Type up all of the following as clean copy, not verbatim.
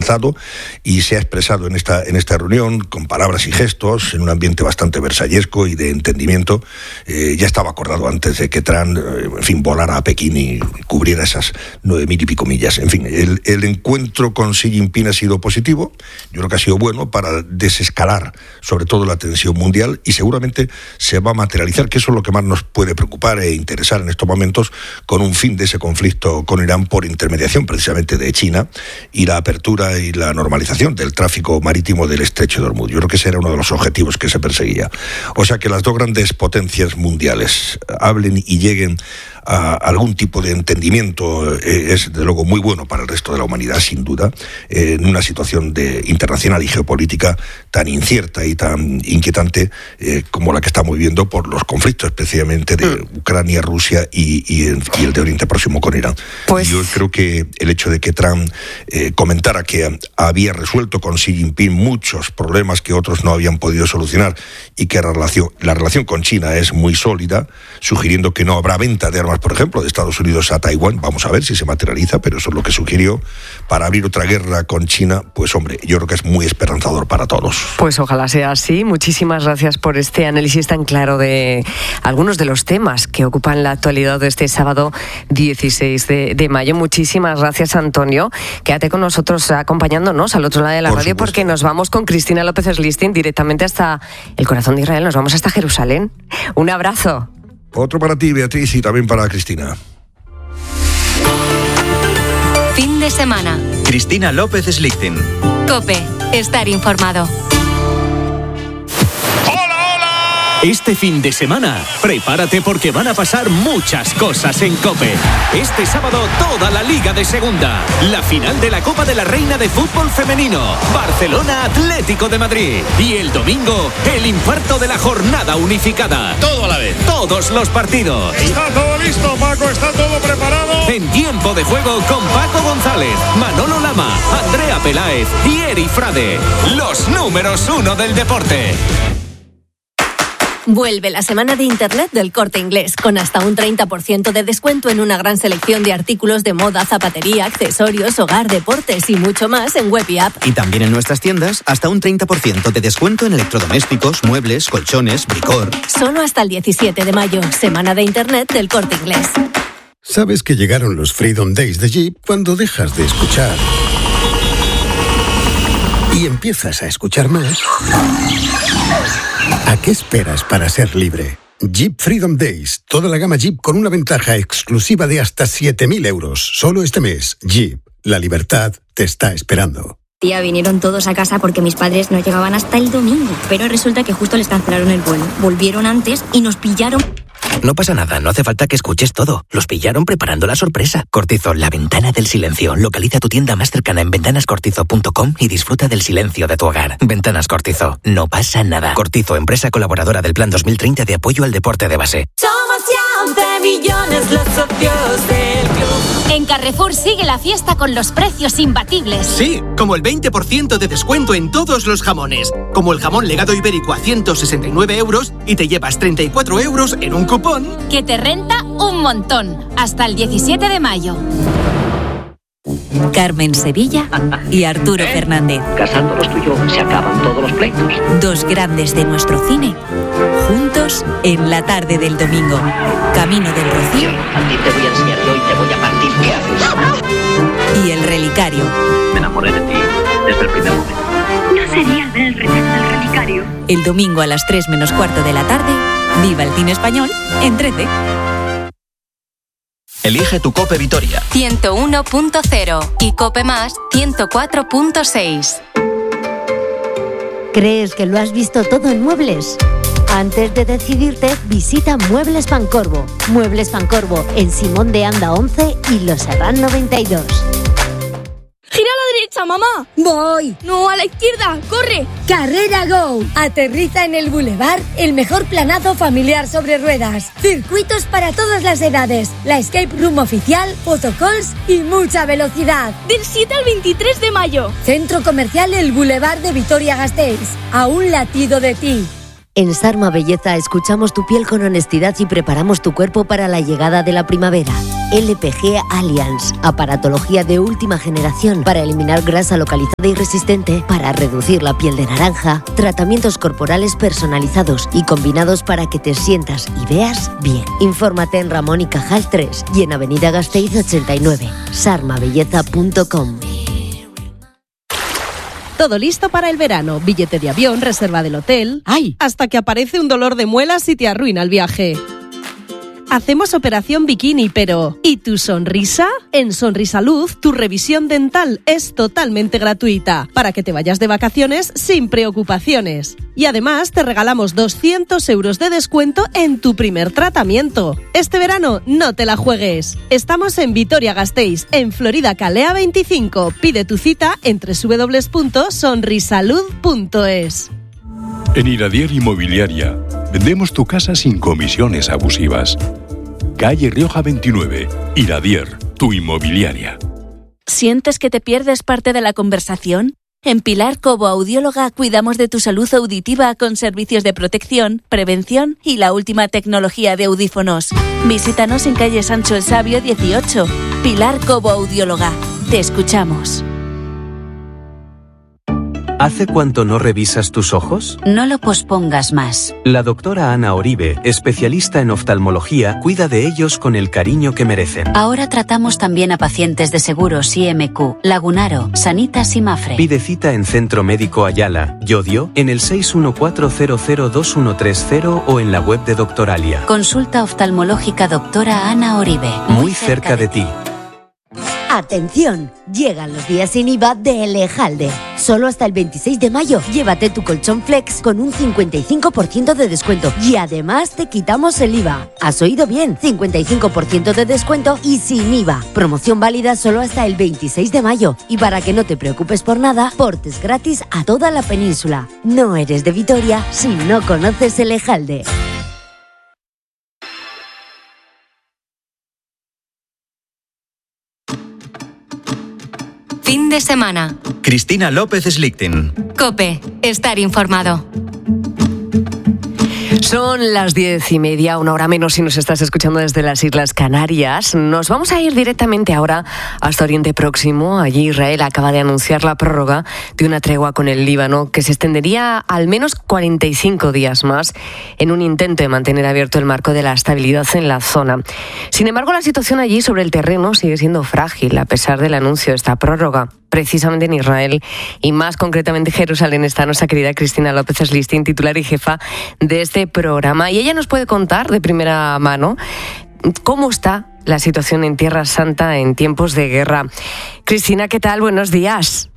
reforzado y se ha expresado en esta reunión con palabras y gestos en un ambiente bastante versallesco y de entendimiento. Ya estaba acordado antes de que Trump, volara a Pekín y cubriera esas 9.000 y pico millas. En fin, el encuentro con Xi Jinping ha sido positivo. Yo creo que ha sido bueno para desescalar sobre todo la tensión mundial y seguramente se va a materializar, que eso es lo que más nos puede preocupar e interesar en estos momentos, con un fin de ese conflicto con Irán por intermediación precisamente de China y la apertura y la normalización del tráfico marítimo del Estrecho de Hormuz. Yo creo que ese era uno de los objetivos que se perseguía. O sea, que las dos grandes potencias mundiales hablen y lleguen a algún tipo de entendimiento es de luego muy bueno para el resto de la humanidad, sin duda, en una situación internacional y geopolítica tan incierta y tan inquietante como la que estamos viviendo por los conflictos especialmente de Ucrania, Rusia y el de Oriente Próximo con Irán. Pues yo creo que el hecho de que Trump comentara que había resuelto con Xi Jinping muchos problemas que otros no habían podido solucionar y que la relación con China es muy sólida, sugiriendo que no habrá venta de armas, por ejemplo, de Estados Unidos a Taiwán. Vamos a ver si se materializa, pero eso es lo que sugirió para abrir otra guerra con China. Pues hombre, yo creo que es muy esperanzador para todos. Pues ojalá sea así. Muchísimas gracias por este análisis tan claro de algunos de los temas que ocupan la actualidad de este sábado 16 de mayo. Muchísimas gracias, Antonio. Quédate con nosotros acompañándonos al otro lado de la radio, porque nos vamos con Cristina López Slistin directamente hasta el corazón de Israel. Nos vamos hasta Jerusalén. Un abrazo. Otro para ti, Beatriz, y también para Cristina. Fin de semana. Cristina López Slistin. COPE. Estar informado. Este fin de semana, prepárate porque van a pasar muchas cosas en COPE. Este sábado, toda la Liga de Segunda. La final de la Copa de la Reina de Fútbol Femenino. Barcelona Atlético de Madrid. Y el domingo, el infarto de la jornada unificada. Todo a la vez. Todos los partidos. Está todo listo, Paco. Está todo preparado. En tiempo de juego con Paco González, Manolo Lama, Andrea Peláez y Eri Frade. Los números 1 del deporte. Vuelve la semana de Internet del Corte Inglés, con hasta un 30% de descuento en una gran selección de artículos de moda, zapatería, accesorios, hogar, deportes y mucho más en web y app. Y también en nuestras tiendas, hasta un 30% de descuento en electrodomésticos, muebles, colchones, bricor. Solo hasta el 17 de mayo, semana de Internet del Corte Inglés. ¿Sabes que llegaron los Freedom Days de Jeep cuando dejas de escuchar y empiezas a escuchar más? ¿A qué esperas para ser libre? Jeep Freedom Days. Toda la gama Jeep con una ventaja exclusiva de hasta 7.000 euros. Solo este mes. Jeep. La libertad te está esperando. Tía, vinieron todos a casa porque mis padres no llegaban hasta el domingo. Pero resulta que justo les cancelaron el vuelo. Volvieron antes y nos pillaron. No pasa nada, no hace falta que escuches todo. Los pillaron preparando la sorpresa. Cortizo, la ventana del silencio. Localiza tu tienda más cercana en ventanascortizo.com y disfruta del silencio de tu hogar. Ventanas Cortizo, no pasa nada. Cortizo, empresa colaboradora del Plan 2030 de apoyo al deporte de base. Somos ya 11 millones los socios del club. En Carrefour sigue la fiesta con los precios imbatibles. Sí, como el 20% de descuento en todos los jamones. Como el jamón legado ibérico a 169 euros y te llevas 34 euros en un cupón que te renta un montón. Hasta el 17 de mayo. Carmen Sevilla y Arturo Fernández. Casando los tuyos se acaban todos los pleitos. Dos grandes de nuestro cine, juntos en la tarde del domingo. Camino del Rocío. A ti te voy a enseñar yo y te voy a partir qué haces. Y El Relicario. Me enamoré de ti desde el primer momento. ¿No sería del Relicario? El domingo a las 3 menos cuarto de la tarde. Viva el cine español en 13. Elige tu COPE Vitoria. 101.0 y COPE Más 104.6. ¿Crees que lo has visto todo en muebles? Antes de decidirte, visita Muebles Pancorbo. Muebles Pancorbo en Simón de Anda 11 y Los Serrán 92. ¡Gira a la derecha, mamá! ¡Voy! ¡No, a la izquierda! ¡Corre! ¡Carrera Go! Aterriza en el Boulevard, el mejor planazo familiar sobre ruedas. Circuitos para todas las edades. La escape room oficial, photocalls y mucha velocidad. Del 7 al 23 de mayo. Centro Comercial El Boulevard de Vitoria-Gasteiz. A un latido de ti. En Sarma Belleza escuchamos tu piel con honestidad y preparamos tu cuerpo para la llegada de la primavera. LPG Alliance, aparatología de última generación para eliminar grasa localizada y resistente, para reducir la piel de naranja, tratamientos corporales personalizados y combinados para que te sientas y veas bien. Infórmate en Ramón y Cajal 3 y en Avenida Gasteiz 89, sarmabelleza.com. Todo listo para el verano. Billete de avión, reserva del hotel. ¡Ay! Hasta que aparece un dolor de muelas y te arruina el viaje. Hacemos operación bikini, pero ¿y tu sonrisa? En Sonrisalud, tu revisión dental es totalmente gratuita para que te vayas de vacaciones sin preocupaciones. Y además te regalamos 200 euros de descuento en tu primer tratamiento. Este verano no te la juegues. Estamos en Vitoria-Gasteiz, en Florida Calea 25. Pide tu cita en www.sonrisalud.es. En Iradier Inmobiliaria vendemos tu casa sin comisiones abusivas. Calle Rioja 29, Iradier, tu inmobiliaria. ¿Sientes que te pierdes parte de la conversación? En Pilar Cobo Audióloga cuidamos de tu salud auditiva con servicios de protección, prevención y la última tecnología de audífonos. Visítanos en calle Sancho el Sabio 18. Pilar Cobo Audióloga. Te escuchamos. ¿Hace cuánto no revisas tus ojos? No lo pospongas más. La doctora Ana Oribe, especialista en oftalmología, cuida de ellos con el cariño que merecen. Ahora tratamos también a pacientes de seguros IMQ, Lagunaro, Sanitas y Mafre. Pide cita en Centro Médico Ayala, Llodio, en el 614002130 o en la web de Doctoralia. Consulta oftalmológica doctora Ana Oribe. Muy cerca de ti. ¡Atención! Llegan los días sin IVA de Elejalde. Solo hasta el 26 de mayo. Llévate tu colchón Flex con un 55% de descuento. Y además te quitamos el IVA. ¿Has oído bien? 55% de descuento y sin IVA. Promoción válida solo hasta el 26 de mayo. Y para que no te preocupes por nada, portes gratis a toda la península. No eres de Vitoria si no conoces Elejalde. Fin de semana. Cristina López Slichting. COPE. Estar informado. Son las 10:30, una hora menos si nos estás escuchando desde las Islas Canarias. Nos vamos a ir directamente ahora hasta Oriente Próximo. Allí Israel acaba de anunciar la prórroga de una tregua con el Líbano que se extendería al menos 45 días más en un intento de mantener abierto el marco de la estabilidad en la zona. Sin embargo, la situación allí sobre el terreno sigue siendo frágil a pesar del anuncio de esta prórroga. Precisamente en Israel y más concretamente en Jerusalén está nuestra querida Cristina López Slichting, titular y jefa de este programa. Y ella nos puede contar de primera mano cómo está la situación en Tierra Santa en tiempos de guerra. Cristina, ¿qué tal? Buenos días.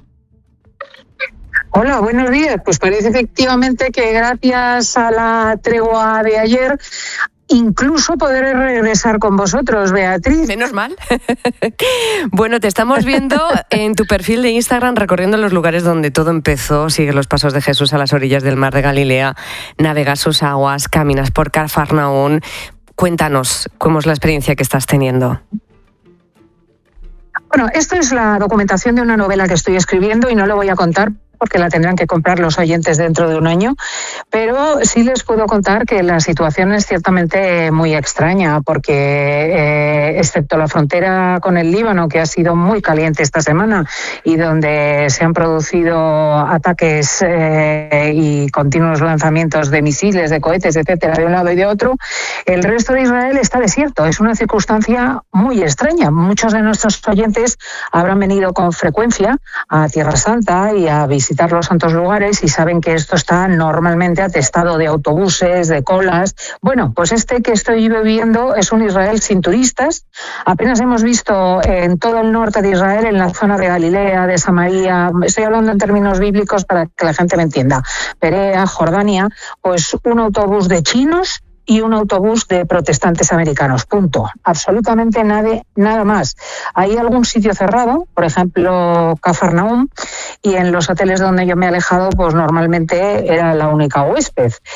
Hola, buenos días. Pues parece efectivamente que gracias a la tregua de ayer incluso podré regresar con vosotros, Beatriz. Menos mal. Bueno, te estamos viendo en tu perfil de Instagram recorriendo los lugares donde todo empezó. Sigues los pasos de Jesús a las orillas del mar de Galilea, navegas sus aguas, caminas por Cafarnaún. Cuéntanos cómo es la experiencia que estás teniendo. Bueno, esto es la documentación de una novela que estoy escribiendo y no lo voy a contar porque la tendrán que comprar los oyentes dentro de un año, pero sí les puedo contar que la situación es ciertamente muy extraña, porque excepto la frontera con el Líbano, que ha sido muy caliente esta semana y donde se han producido ataques y continuos lanzamientos de misiles, de cohetes, etcétera, de un lado y de otro, el resto de Israel está desierto. Es una circunstancia muy extraña. Muchos de nuestros oyentes habrán venido con frecuencia a Tierra Santa y a visitar los santos lugares y saben que esto está normalmente atestado de autobuses, de colas. Bueno, pues este que estoy viviendo es un Israel sin turistas. Apenas hemos visto en todo el norte de Israel, en la zona de Galilea, de Samaria, estoy hablando en términos bíblicos para que la gente me entienda, Perea, Jordania, pues un autobús de chinos y un autobús de protestantes americanos, punto. Absolutamente nada más. Hay algún sitio cerrado, por ejemplo, Cafarnaún, y en los hoteles donde yo me he alejado, pues normalmente era la única huésped.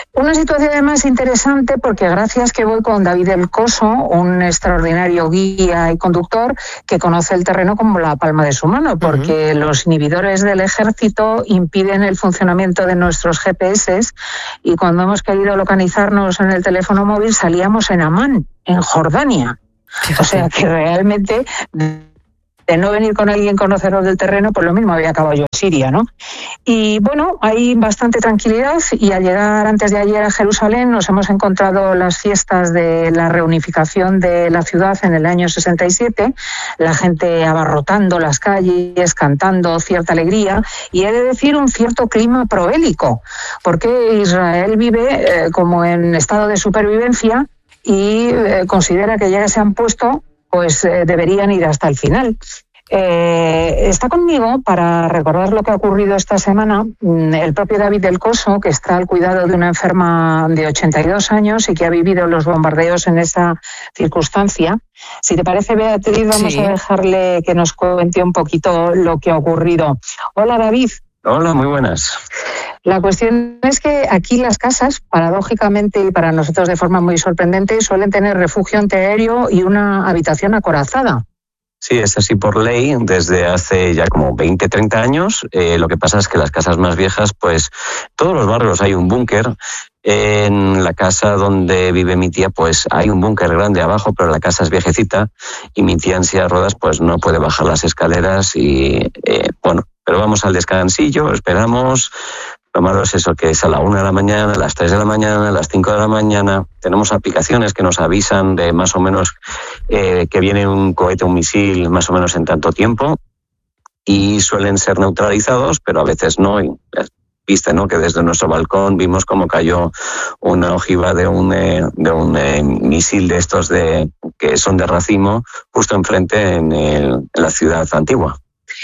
Una situación además interesante porque gracias que voy con David El Coso, un extraordinario guía y conductor que conoce el terreno como la palma de su mano, porque los inhibidores del ejército impiden el funcionamiento de nuestros GPS y cuando hemos querido localizarnos en el teléfono móvil salíamos en Amán, en Jordania. Fíjate. O sea que realmente de no venir con alguien conocedor del terreno, pues lo mismo había acabado yo en Siria, ¿no? Y bueno, hay bastante tranquilidad y al llegar antes de ayer a Jerusalén nos hemos encontrado las fiestas de la reunificación de la ciudad en el año 67, la gente abarrotando las calles, cantando, cierta alegría y he de decir un cierto clima probélico, porque Israel vive como en estado de supervivencia y considera que ya se han puesto pues deberían ir hasta el final. Está conmigo para recordar lo que ha ocurrido esta semana el propio David Del Coso, que está al cuidado de una enferma de 82 años y que ha vivido los bombardeos en esa circunstancia. Si te parece, Beatriz, vamos a dejarle que nos cuente un poquito lo que ha ocurrido. Hola, David. Hola, muy buenas. La cuestión es que aquí las casas, paradójicamente y para nosotros de forma muy sorprendente, suelen tener refugio antiaéreo y una habitación acorazada. Sí, es así por ley desde hace ya como 20, 30 años. Lo que pasa es que las casas más viejas, pues todos los barrios hay un búnker. En la casa donde vive mi tía, pues hay un búnker grande abajo, pero la casa es viejecita y mi tía en silla de ruedas pues no puede bajar las escaleras y bueno, pero vamos al descansillo, esperamos. Lo malo es eso, que es a la 1 de la mañana, a las 3 de la mañana, a las 5 de la mañana. Tenemos aplicaciones que nos avisan de más o menos que viene un cohete, un misil, más o menos en tanto tiempo. Y suelen ser neutralizados, pero a veces no. Y viste, ¿no?, que desde nuestro balcón vimos cómo cayó una ojiva de un misil de estos que son de racimo justo enfrente en la ciudad antigua.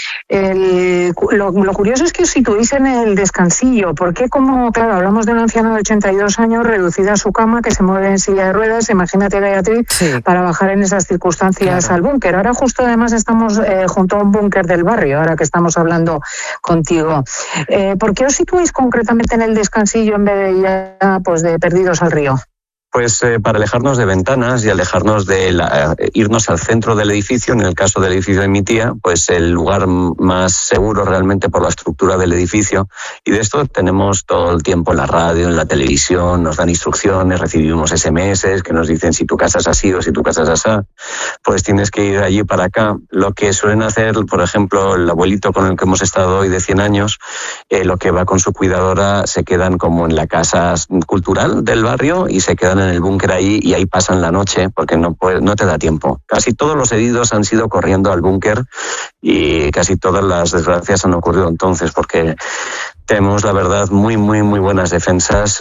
Lo curioso es que os situéis en el descansillo, porque como, claro, hablamos de un anciano de 82 años reducida a su cama, que se mueve en silla de ruedas, imagínate, Beatriz, para bajar en esas circunstancias al búnker. Ahora justo además estamos junto a un búnker del barrio, ahora que estamos hablando contigo. ¿Por qué os situáis concretamente en el descansillo en vez de ya pues de perdidos al río? Pues para alejarnos de ventanas y alejarnos irnos al centro del edificio. En el caso del edificio de mi tía, pues el lugar más seguro realmente por la estructura del edificio. Y de esto tenemos todo el tiempo en la radio, en la televisión, nos dan instrucciones, recibimos SMS que nos dicen si tu casa es así o si tu casa es así, pues tienes que ir allí para acá. Lo que suelen hacer, por ejemplo, el abuelito con el que hemos estado hoy de 100 años, lo que va con su cuidadora, se quedan como en la casa cultural del barrio y se quedan en el búnker ahí y ahí pasan la noche porque no te da tiempo. Casi todos los heridos han sido corriendo al búnker y casi todas las desgracias han ocurrido entonces porque tenemos, la verdad, muy, muy, muy buenas defensas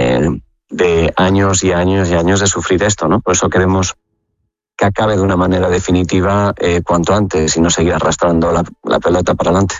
de años y años y años de sufrir esto, ¿no? Por eso queremos que acabe de una manera definitiva cuanto antes y no seguir arrastrando la pelota para adelante.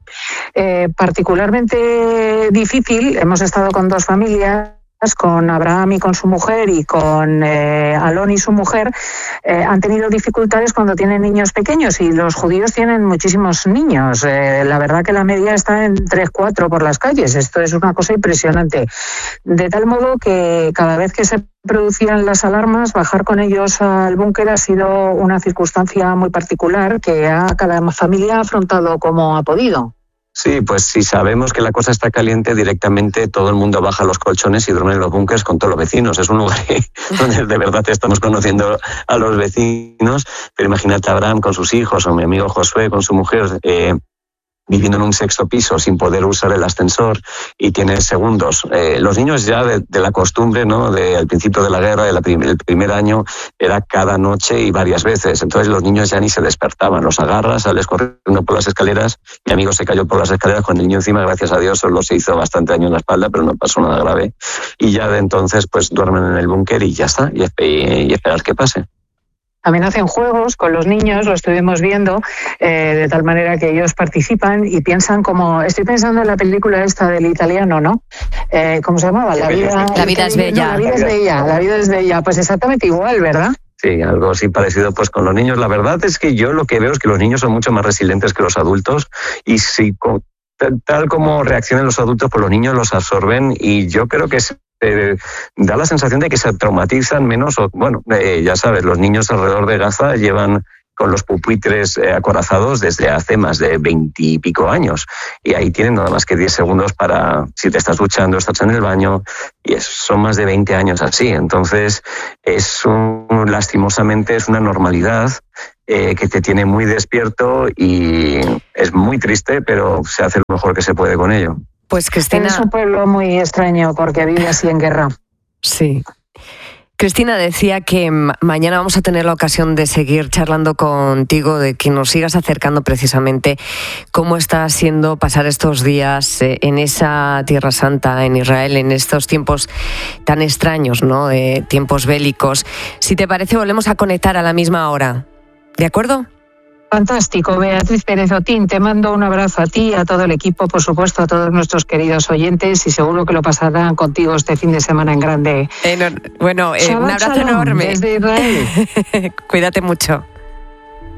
Particularmente difícil, hemos estado con dos familias, con Abraham y con su mujer y con Alon y su mujer, han tenido dificultades cuando tienen niños pequeños y los judíos tienen muchísimos niños. La verdad que la media está en 3-4 por las calles. Esto es una cosa impresionante. De tal modo que cada vez que se producían las alarmas, bajar con ellos al búnker ha sido una circunstancia muy particular que cada familia ha afrontado como ha podido. Sí, pues si sabemos que la cosa está caliente, directamente todo el mundo baja los colchones y duerme en los búnkers con todos los vecinos. Es un lugar donde de verdad estamos conociendo a los vecinos. Pero imagínate a Abraham con sus hijos o mi amigo Josué con su mujer viviendo en un 6º piso sin poder usar el ascensor y tiene segundos. Los niños ya de la costumbre, ¿no?, al principio de la guerra, el primer año, era cada noche y varias veces. Entonces los niños ya ni se despertaban. Los agarras, sales corriendo por las escaleras. Mi amigo se cayó por las escaleras con el niño encima, gracias a Dios, solo se hizo bastante daño en la espalda, pero no pasó nada grave. Y ya de entonces pues duermen en el búnker y ya está, y esperar que pase. También hacen juegos con los niños, lo estuvimos viendo, de tal manera que ellos participan y piensan como... Estoy pensando en la película esta del italiano, ¿no? ¿Cómo se llamaba? La vida es bella. La vida es bella. Pues exactamente igual, ¿verdad? Sí, algo así parecido pues con los niños. La verdad es que yo lo que veo es que los niños son mucho más resilientes que los adultos y si tal como reaccionan los adultos, pues los niños los absorben y yo creo que se te da la sensación de que se traumatizan menos. Ya sabes, los niños alrededor de Gaza llevan con los pupitres acorazados desde hace más de 20 y pico años. Y ahí tienen nada más que 10 segundos para, si te estás duchando, estás en el baño, y son más de 20 años así. Entonces, lastimosamente es una normalidad que te tiene muy despierto y es muy triste, pero se hace lo mejor que se puede con ello. Pues Cristina... Es un pueblo muy extraño porque vive así en guerra. Sí. Cristina, decía que mañana vamos a tener la ocasión de seguir charlando contigo, de que nos sigas acercando precisamente cómo está siendo pasar estos días en esa Tierra Santa, en Israel, en estos tiempos tan extraños, ¿no? De tiempos bélicos. Si te parece, volvemos a conectar a la misma hora. ¿De acuerdo? Fantástico, Beatriz Pérez Otín, te mando un abrazo a ti, a todo el equipo, por supuesto, a todos nuestros queridos oyentes, y seguro que lo pasarán contigo este fin de semana en grande. Un abrazo enorme. Desde Israel. Cuídate mucho.